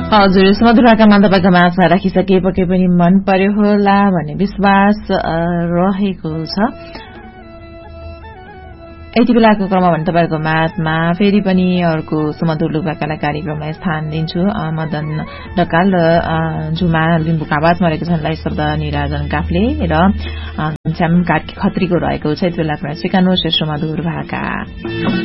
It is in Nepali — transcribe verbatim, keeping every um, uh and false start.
हजुर सुमधुरकामा तपाईँको माझमा राखिसके पक्कै पनि मन पर्यो होला भन्ने विश्वास रहेको छ। यति बेलाको क्रममा भने तपाईँको माझमा फेरि पनि अर्को सुमधुर लुगाकाला कार्यक्रमलाई स्थान दिन्छु। मदन ढकाल र झुमा लिम्बुका आवाजमा रहेको छन् शब्द निराजन काफ्ले र घनश्याम कार्की खत्रीको रहेको छ। यति बेला स्वीकार्नुहोस् सुमधुर भाका।